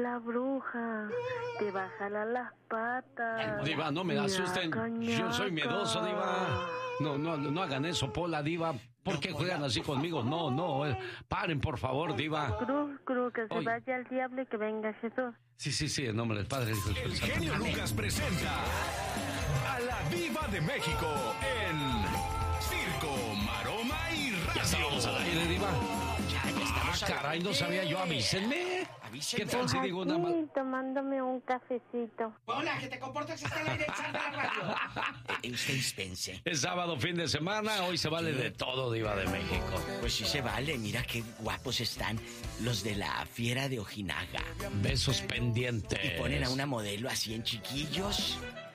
la bruja te va a jalar las patas. Diva, no me asusten. Yo soy miedoso, Diva. No hagan eso, Pola, Diva. ¿Por qué juegan así conmigo? No, paren, por favor, Diva. Cruz, que se vaya al diablo y que venga Jesús. Sí, en nombre del Padre, Hijo y El Espíritu Santo. genio Lucas presenta a la Diva de México en Circo, Maroma y Radio. Ya estamos al aire, Diva. Ya estamos al Caray, no aire. sabía yo, avísenme. ¿Qué tal si digo una más? Tomándome un cafecito. Hola, que te comportas, está al aire echando la radio. Usted dispense. Es sábado, fin de semana, hoy se vale de todo, Diva de México. Pues sí se vale, mira qué guapos están los de la Fiera de Ojinaga. Besos pendientes. Y ponen a una modelo así en chiquillos.